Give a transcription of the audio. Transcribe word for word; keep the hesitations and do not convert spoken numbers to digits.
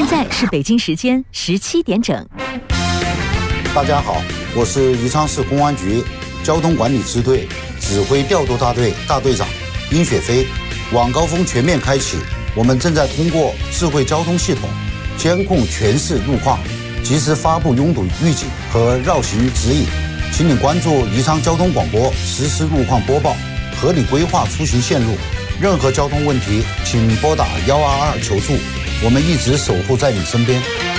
在是北京时间十七点整。 大家好，我是宜昌市公安局交通管理支队指挥调度大队大队长殷雪飞。晚高峰全面开启，我们正在通过智慧交通系统监控全市路况，及时发布拥堵预警和绕行指引。请你关注宜昌交通广播实时路况播报，合理规划出行线路。任何交通问题，请拨打一二二求助，我们一直守护在你身边。